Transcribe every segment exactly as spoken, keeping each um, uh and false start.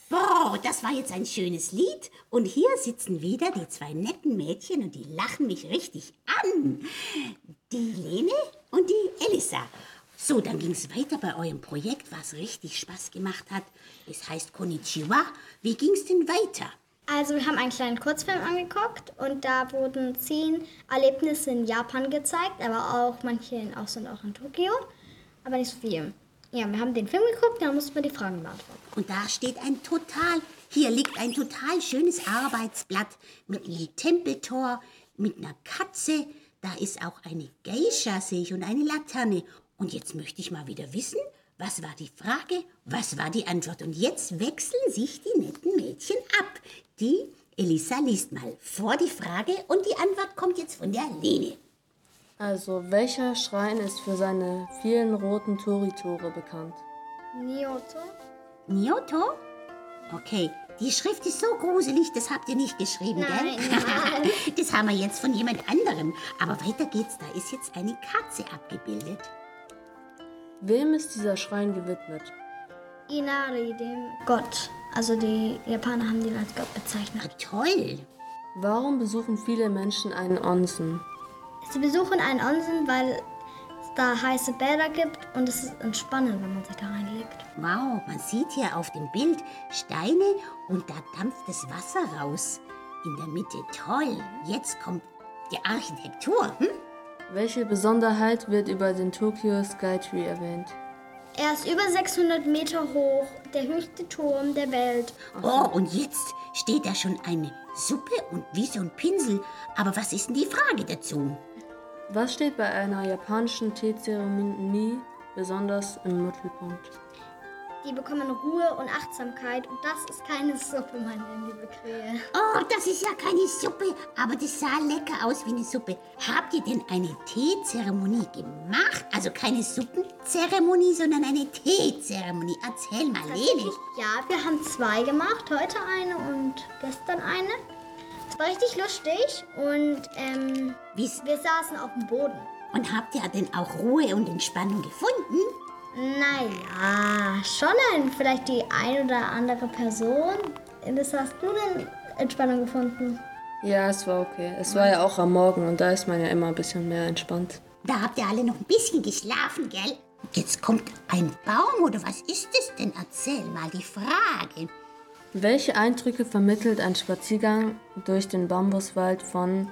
Boah, das war jetzt ein schönes Lied. Und hier sitzen wieder die zwei netten Mädchen und die lachen mich richtig an. Die Lene und die Elisa. So, dann ging es weiter bei eurem Projekt, was richtig Spaß gemacht hat. Es heißt Konnichiwa. Wie ging es denn weiter? Also wir haben einen kleinen Kurzfilm angeguckt und da wurden zehn Erlebnisse in Japan gezeigt, aber auch manche in Ausland, auch in Tokio, aber nicht so viel. Ja, wir haben den Film geguckt, da mussten wir die Fragen beantworten. Und da steht ein total, hier liegt ein total schönes Arbeitsblatt mit einem Tempeltor, mit einer Katze. Da ist auch eine Geisha, sehe ich, und eine Laterne. Und jetzt möchte ich mal wieder wissen, was war die Frage, was war die Antwort? Und jetzt wechseln sich die netten Mädchen ab. Die Elisa liest mal vor die Frage und die Antwort kommt jetzt von der Lene. Also, welcher Schrein ist für seine vielen roten Toritore bekannt? Nyoto. Nyoto? Okay, die Schrift ist so gruselig, das habt ihr nicht geschrieben, Nein, gell? nein. Das haben wir jetzt von jemand anderem. Aber weiter geht's, da ist jetzt eine Katze abgebildet. Wem ist dieser Schrein gewidmet? Inari, dem Gott. Also die Japaner haben den als Gott bezeichnet. Ah, toll. Warum besuchen viele Menschen einen Onsen? Sie besuchen einen Onsen, weil es da heiße Bäder gibt und es ist entspannend, wenn man sich da reinlegt. Wow, man sieht hier auf dem Bild Steine und da dampft das Wasser raus. In der Mitte, toll. Jetzt kommt die Architektur. Hm? Welche Besonderheit wird über den Tokyo Skytree erwähnt? Er ist über sechshundert Meter hoch, der höchste Turm der Welt. Oh, und jetzt steht da schon eine Suppe und wie so ein Pinsel. Aber was ist denn die Frage dazu? Was steht bei einer japanischen Teezeremonie besonders im Mittelpunkt? Die bekommen Ruhe und Achtsamkeit und das ist keine Suppe, meine liebe Krähe. Oh, das ist ja keine Suppe, aber das sah lecker aus wie eine Suppe. Habt ihr denn eine Teezeremonie gemacht? Also keine Suppenzeremonie, sondern eine Teezeremonie. Erzähl mal, Lene. Ja, wir haben zwei gemacht, heute eine und gestern eine. Es war richtig lustig und ähm, Wie's- wir saßen auf dem Boden. Und habt ihr denn auch Ruhe und Entspannung gefunden? Naja, schon ein, vielleicht die ein oder andere Person. Das hast du denn Entspannung gefunden? Ja, es war okay. Es war ja auch am Morgen und da ist man ja immer ein bisschen mehr entspannt. Da habt ihr alle noch ein bisschen geschlafen, gell? Jetzt kommt ein Baum oder was ist es denn? Erzähl mal die Frage. Welche Eindrücke vermittelt ein Spaziergang durch den Bambuswald von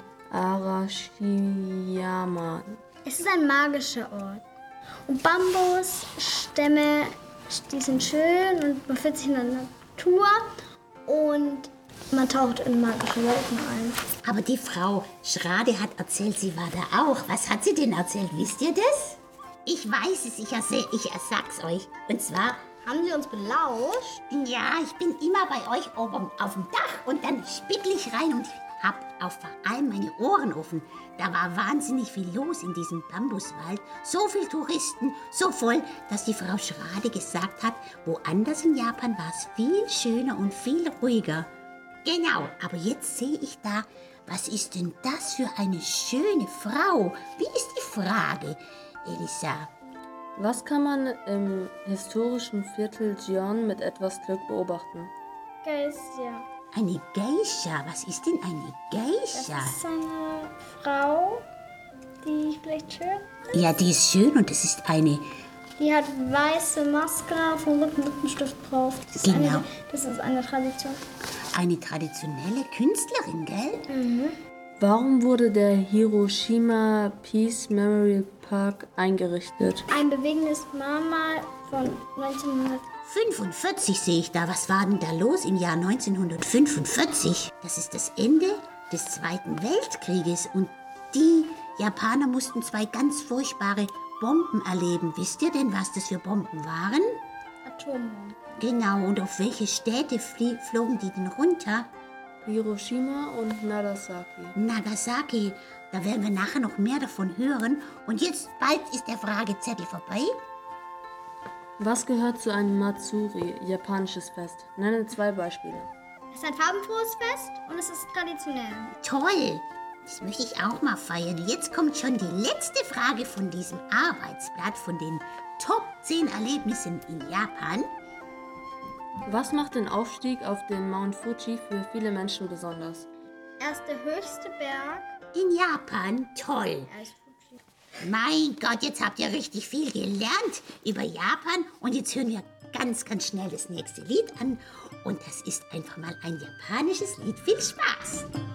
Arashiyama? Es ist ein magischer Ort. Und Bambusstämme, die sind schön und man fühlt sich in der Natur und man taucht in magische Wolken ein. Aber die Frau Schrade hat erzählt, sie war da auch. Was hat sie denn erzählt? Wisst ihr das? Ich weiß es, ich, erzähl, ich sag's euch. Und zwar, Haben sie uns belauscht? ja, ich bin immer bei euch oben auf dem Dach und dann spickel ich rein und hab auf vor allem meine Ohren offen. Da war wahnsinnig viel los in diesem Bambuswald. So viel Touristen, so voll, dass die Frau Schrade gesagt hat, woanders in Japan war es viel schöner und viel ruhiger. Genau, aber jetzt sehe ich da, was ist denn das für eine schöne Frau? Wie ist die Frage, Elisa? Was kann man im historischen Viertel Gion mit etwas Glück beobachten? Geisha. Eine Geisha, was ist denn eine Das Geisha? ist eine Frau, die vielleicht schön ist. Ja, die ist schön und es ist eine, Die hat weiße Maske auf dem Rücken, Lippenstift drauf. Das ist, Genau. eine, das ist eine Tradition. eine traditionelle Künstlerin, gell? Warum wurde der Hiroshima Peace Memorial Park eingerichtet? Ein bewegendes Mahnmal von neunzehnhundert. fünfundvierzig sehe ich da. Was war denn da los im Jahr neunzehnhundertfünfundvierzig? Das ist das Ende des Zweiten Weltkrieges und die Japaner mussten zwei ganz furchtbare Bomben erleben. Wisst ihr denn, was das für Bomben waren? Atombomben. Genau, und auf welche Städte flie- flogen die denn runter? Hiroshima und Nagasaki. Nagasaki. Da werden wir nachher noch mehr davon hören. Und jetzt bald ist der Fragezettel vorbei. Was gehört zu einem Matsuri, japanisches Fest? Nenne zwei Beispiele. Es ist ein farbenfrohes Fest und es ist traditionell. Toll! Das möchte ich auch mal feiern. Jetzt kommt schon die letzte Frage von diesem Arbeitsblatt, von den Top zehn Erlebnissen in Japan. Was macht den Aufstieg auf den Mount Fuji für viele Menschen besonders? Er ist der höchste Berg. In Japan, toll. Er ist Fuji. Mein Gott, jetzt habt ihr richtig viel gelernt über Japan und jetzt hören wir ganz, ganz schnell das nächste Lied an und das ist einfach mal ein japanisches Lied. Viel Spaß!